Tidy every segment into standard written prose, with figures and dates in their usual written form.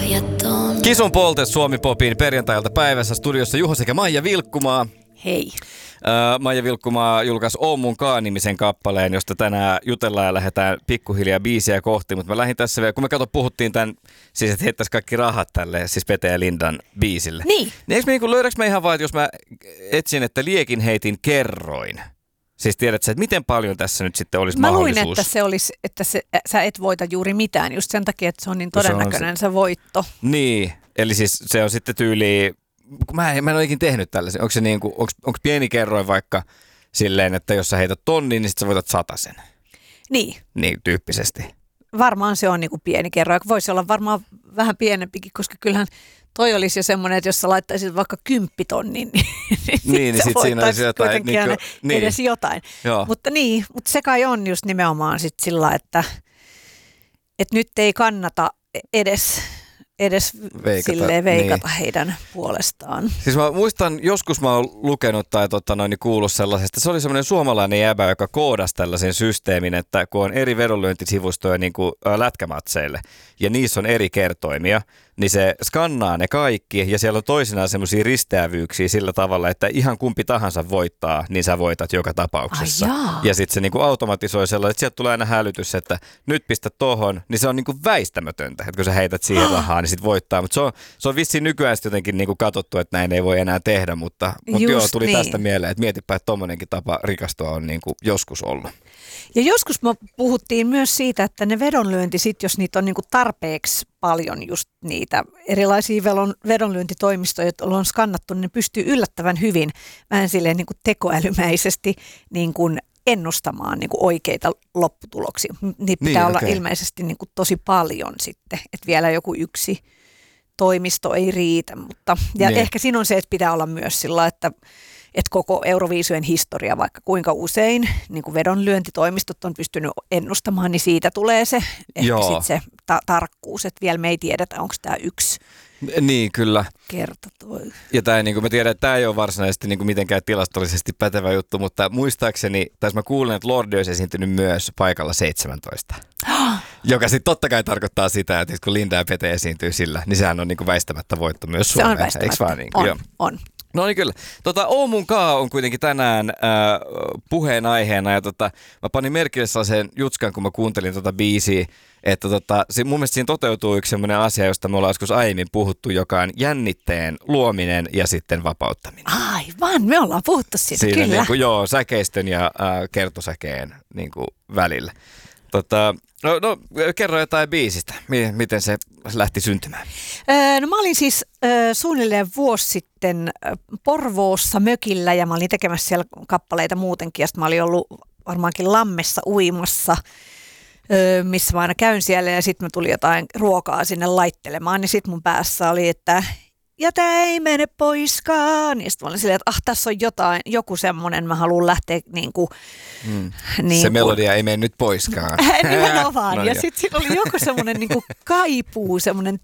Kisun polte Suomi Popin perjantailta päivässä studiossa Juho sekä Maija Vilkkumaa. Hei. Maija Vilkkumaa julkaisi Oon mun kaa-nimisen kappaleen, josta tänään jutellaan ja lähdetään pikkuhiljaa biisiä kohti. Mutta mä lähdin tässä vielä, kun me puhuttiin tämän, siis että heittäisi kaikki rahat tälle, siis Pete ja Lindan biisille. Niin. Löydäks me ihan vaan, että jos mä etsin, että liekin heitin kerroin. Siis tiedät sä, että miten paljon tässä nyt sitten olisi mahdollisuus? Mä luin, että se olisi, että sä et voita juuri mitään, just sen takia, että se on niin todennäköinen se voitto. Niin, eli siis se on sitten tyyli, mä en ole ikin tehnyt tällaisen. Onko se niin kuin, onko pieni kerroin vaikka silleen, että jos sä heität tonnin, niin sitten sä voitat 100 sen? Niin. Niin, tyyppisesti. Varmaan se on niin kuin pieni kerroin. Voisi olla varmaan vähän pienempikin, koska kyllähän toi olisi jo semmoinen, että jos sä laittaisit vaikka 10 tonnin, niin sit siinä olisi jotain. Niin edes jotain. Mutta se kai on just nimenomaan sit sillä, että nyt ei kannata edes veikata heidän puolestaan. Siis mä muistan, joskus mä oon lukenut tai kuullut sellaisesta. Se oli semmoinen suomalainen jäbä, joka koodasi tällaisen systeemin, että kun on eri vedonlyöntisivustoja niin kuin lätkämatseille ja niissä on eri kertoimia, niin se skannaa ne kaikki ja siellä on toisinaan semmoisia risteävyyksiä sillä tavalla, että ihan kumpi tahansa voittaa, niin sä voitat joka tapauksessa. Ja sitten se niinku automatisoi sellainen, että sieltä tulee aina hälytys, että nyt pistä tohon, niin se on niinku väistämätöntä, että kun sä heität siihen rahaa, niin sit voittaa. Mutta se on vissiin nykyään jotenkin niinku katsottu, että näin ei voi enää tehdä, mutta joo, tuli niin tästä mieleen, että mietipä, että tommonenkin tapa rikastua on niinku joskus ollut. Ja joskus me puhuttiin myös siitä, että ne vedonlyönti, jos niitä on niinku tarpeeksi paljon just niitä erilaisia vedonlyöntitoimistoja, joilla on skannattu, niin ne pystyy yllättävän hyvin vähän silleen niinku tekoälymäisesti niinku ennustamaan niinku oikeita lopputuloksia. Niitä pitää olla ilmeisesti niinku tosi paljon sitten, että vielä joku yksi toimisto ei riitä. Mutta, ja ehkä siinä on se, että pitää olla myös sillä, että koko Euroviisujen historia, vaikka kuinka usein niin kuin vedonlyöntitoimistot on pystynyt ennustamaan, niin siitä tulee se ehkä sit se tarkkuus, että vielä me ei tiedetä, onko tämä yksi niin, kyllä kerta toi. Ja tämä, niin kuin mä tiedän, että tämä ei ole varsinaisesti niin kuin mitenkään tilastollisesti pätevä juttu, mutta muistaakseni, tai mä kuulen, että Lordi olisi esiintynyt myös paikalla 17. Joka sitten totta kai tarkoittaa sitä, että kun Linda ja Pete esiintyy sillä, niin sehän on niin kuin väistämättä voitto myös Suomeen. Se on väistämättä. Niin on. No niin kyllä. Oon mun kaa on kuitenkin tänään puheenaiheena ja mä panin merkille sellaisen jutskan, kun mä kuuntelin biisiä, että mun mielestä siinä toteutuu yksi sellainen asia, josta me ollaan joskus aiemmin puhuttu, joka on jännitteen luominen ja sitten vapauttaminen. Aivan, me ollaan puhuttu siitä, siinä kyllä. Niin kuin, säkeistön ja kertosäkeen niin kuin välillä. No, kerro jotain biisistä. Miten se lähti syntymään? No mä olin siis suunnilleen vuosi sitten Porvoossa mökillä ja mä olin tekemässä siellä kappaleita muutenkin. Ja sitten mä olin ollut varmaankin Lammessa uimassa, missä mä aina käyn siellä ja sitten mä tulin jotain ruokaa sinne laittelemaan. Niin sitten mun päässä oli, että ja tää ei mene poiskaan. Ja sitten mä olin silleen, että tässä on joku semmoinen, mä haluan lähteä niinku se melodia ei mene nyt poiskaan. Nimenomaan. No, ja sitten siinä oli joku semmoinen niinku kaipuu, semmoinen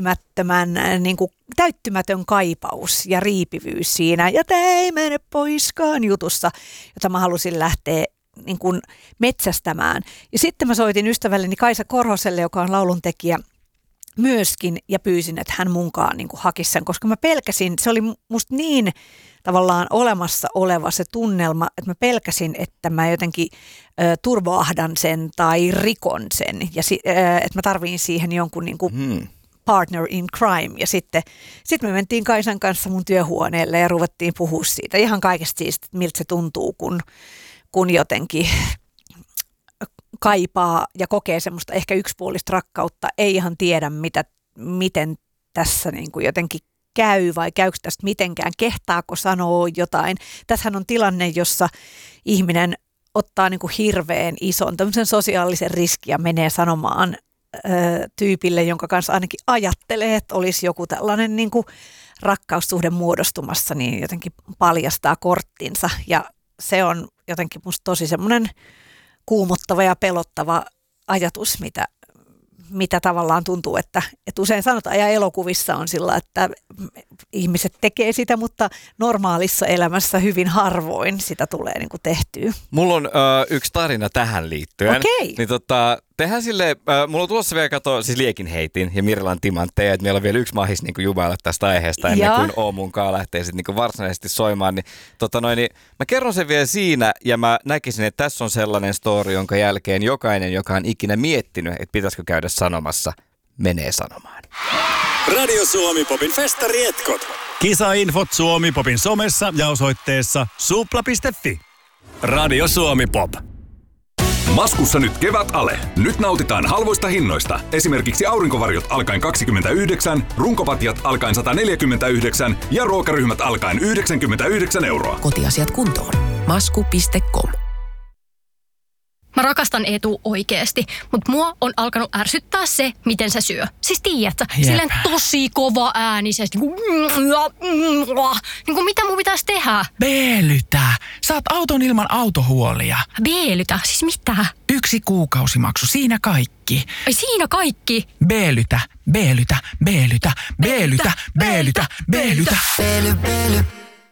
täyttymätön kaipaus ja riipivyys siinä. Ja tää ei mene poiskaan jutussa, jota mä halusin lähteä niin kuin metsästämään. Ja sitten mä soitin ystävälleni Kaisa Korhoselle, joka on lauluntekijä myöskin, ja pyysin, että hän munkaan niin kuin hakisi sen, koska mä pelkäsin, se oli musta niin tavallaan olemassa oleva se tunnelma, että mä pelkäsin, että mä jotenkin turvaahdan sen tai rikon sen, ja että mä tarviin siihen jonkun niin kuin partner in crime, ja sitten me mentiin Kaisan kanssa mun työhuoneelle ja ruvettiin puhua siitä, ihan kaikesta siitä, että miltä se tuntuu, kun jotenkin kaipaa ja kokee semmoista ehkä yksipuolista rakkautta, ei ihan tiedä, miten tässä niin kuin jotenkin käy vai käykö tästä mitenkään, kehtaako sanoa jotain. Tässähän on tilanne, jossa ihminen ottaa niin kuin hirveän ison tämmöisen sosiaalisen riskin ja menee sanomaan tyypille, jonka kanssa ainakin ajattelee, että olisi joku tällainen niin kuin rakkaussuhde muodostumassa, niin jotenkin paljastaa korttinsa ja se on jotenkin musta tosi semmoinen kuumottava ja pelottava ajatus, mitä tavallaan tuntuu, että usein sanotaan, ja elokuvissa on sillä, että ihmiset tekee sitä, mutta normaalissa elämässä hyvin harvoin sitä tulee niin kuin tehtyä. Mulla on yksi tarina tähän liittyen. Okei. Niin tehdään silleen, mulla on tulossa vielä siis liekinheitin ja Mirlan timantteja, että meillä on vielä yksi mahis niin jumailla tästä aiheesta ennen kuin Oomunkaan lähtee sitten niin varsinaisesti soimaan. Niin, niin mä kerron sen vielä siinä ja mä näkisin, että tässä on sellainen story, jonka jälkeen jokainen, joka on ikinä miettinyt, että pitäisikö käydä sanomassa, menee sanomaan. Radio Suomi Popin festarietkot. Kisainfot Suomi Popin somessa ja osoitteessa supla.fi. Radio Suomi Pop. Maskussa nyt kevät ale. Nyt nautitaan halvoista hinnoista. Esimerkiksi aurinkovarjot alkaen 29, runkopatjat alkaen 149 ja ruokaryhmät alkaen 99 €. Kotiasiat kuntoon. Masku.com. Mä rakastan Eetu oikeesti, mutta mua on alkanut ärsyttää se, miten se syö. Siis tiedätkö, silleen tosi kova äänisesti. Niin kuin mitä mun pitäisi tehdä? Beelytä. Saat auton ilman autohuolia. Beelytä? Siis mitä? 1 kuukausimaksu, siinä kaikki. Ai siinä kaikki? Beelytä, beelytä, beelytä, beelytä, beelytä, beelytä. Beely.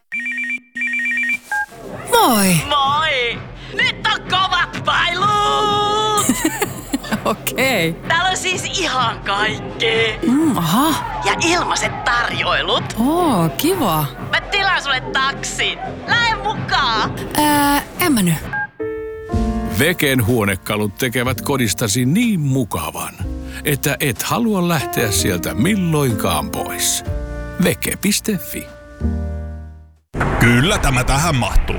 Moi! Moi! Nyt on kovat pailut! Okei. Täällä on siis ihan kaikki. Aha. Ja ilmaiset tarjoilut. Oo, kiva. Mä tilaan sulle taksin. Lähde mukaan. En mä nyt. Veken huonekalut tekevät kodistasi niin mukavan, että et halua lähteä sieltä milloinkaan pois. Veke.fi. Kyllä tämä tähän mahtuu.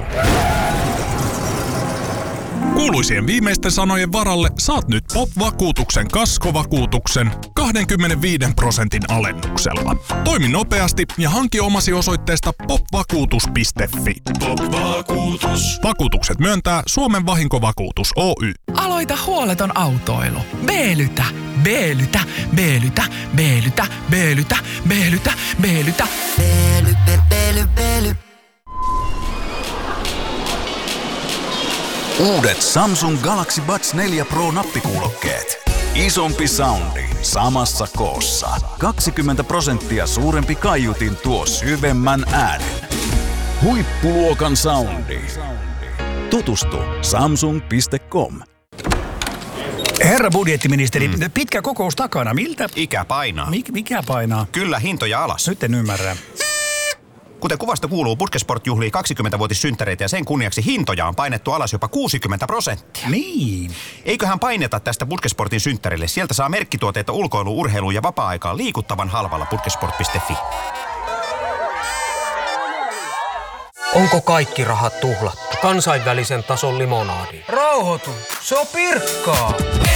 Kuuluisien viimeisten sanojen varalle saat nyt POP-vakuutuksen kaskovakuutuksen 25% alennuksella. Toimi nopeasti ja hanki omasi osoitteesta popvakuutus.fi. Pop-vakuutus. Vakuutukset myöntää Suomen Vahinkovakuutus Oy. Aloita huoleton autoilu. Beelytä, beelytä, beelytä, beelytä, beelytä, beelytä, beelytä. Beely. Uudet Samsung Galaxy Buds 4 Pro nappikuulokkeet. Isompi soundi samassa koossa. 20% suurempi kaiutin tuo syvemmän äänen. Huippuluokan soundi. Tutustu samsung.com. Herra budjettiministeri, pitkä kokous takana. Miltä? Ikä painaa. Mikä painaa? Kyllä, hintoja alas. Nyt en ymmärrä. Kuten kuvasta kuuluu, Putkesport juhlii 20-vuotissynttäreitä ja sen kunniaksi hintoja on painettu alas jopa 60%. Niin. Eiköhän paineta tästä Putkesportin synttärille. Sieltä saa merkkituotteita ulkoiluun, urheiluun ja vapaa-aikaan liikuttavan halvalla putkesport.fi. Onko kaikki rahat tuhlattu? Kansainvälisen tason limonaadi. Rauhoitu, se on Pirkkaa.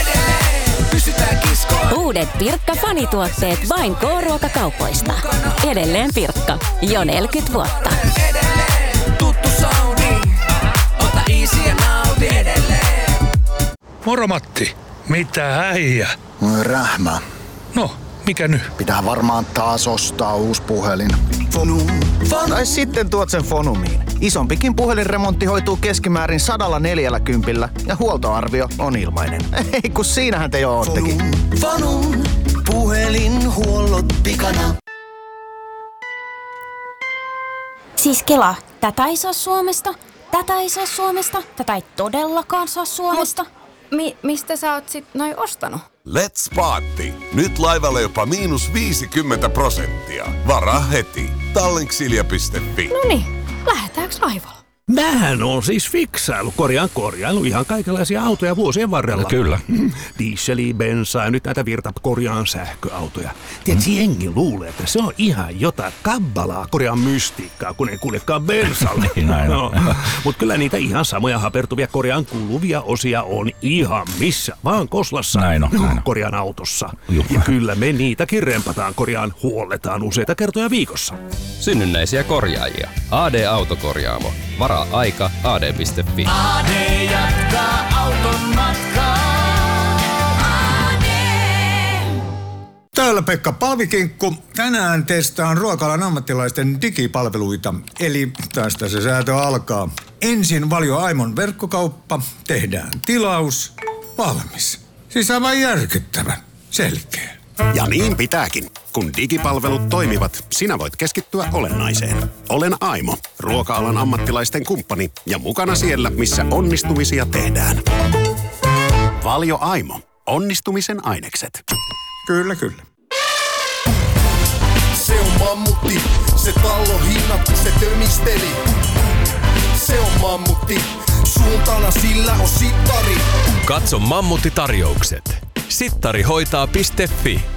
Uudet Pirkka-fanituotteet vain K-ruokakaupoista. Edelleen Pirkka. Jo 40 vuotta. Tuttu soundi. Ota easy ja nauti edelleen. Moro Matti. Mitä äijä? Rähmä. No, mikä nyt? Pitää varmaan taas ostaa uusi puhelin. Fonum. Tai sitten tuot sen Fonumiin. Isompikin puhelinremontti hoituu keskimäärin 140 ja huoltoarvio on ilmainen. Ei kun siinähän te jo oottekin. Fonum. Puhelinhuollot pikana. Siis Kela, tätä ei saa Suomesta, tätä ei saa Suomesta, tätä ei todellakaan saa Suomesta. Mistä sä oot sit noin ostanut? Let's Party. Nyt laivalla jopa -50%. Varaa heti. Tallinksilja.fi. Noniin, lähdetäänkö laivalla? Mähän on siis korjailu ihan kaikenlaisia autoja vuosien varrella. No, kyllä. Dieseliä, bensaa ja nyt näitä korjaan sähköautoja. Tiedätkö, jengi luulee, että se on ihan jotain kabbalaa korjaan mystiikkaa, kun ei kuljekaan bensalla. No, mutta kyllä niitä ihan samoja hapertuvia korjaan kuuluvia osia on ihan missä vaan koslassa korjaan autossa. Ja kyllä me niitäkin rempataan korjaan, huolletaan useita kertoja viikossa. Synnynnäisiä korjaajia. AD Autokorjaamo. Varaa aika ad.fi. AD jatkaa auton matkaa. AD. Täällä Pekka Paavikinkku. Tänään testaan ruokalan ammattilaisten digipalveluita. Eli tästä se säätö alkaa. Ensin Valio Aimon verkkokauppa. Tehdään tilaus. Valmis. Siis aivan järkyttävän selkeä. Ja niin pitääkin. Kun digipalvelut toimivat, sinä voit keskittyä olennaiseen. Olen Aimo, ruoka-alan ammattilaisten kumppani ja mukana siellä, missä onnistumisia tehdään. Valio Aimo. Onnistumisen ainekset. Kyllä, kyllä. Se on mammutti, se tallo hinnattu, se tömisteli. Se on mammutti, suuntana sillä on sittari. Katso Mammutti-tarjoukset. Sittarihoitaa.fi.